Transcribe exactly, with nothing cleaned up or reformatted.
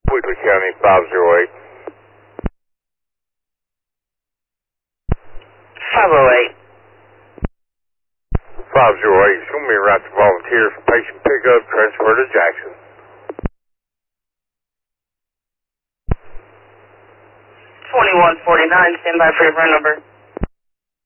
Wheatley County, five oh eight. five oh eight. five oh eight, show me a right to volunteer for patient pickup, transfer to Jackson. twenty-one forty-nine, stand by for your run number.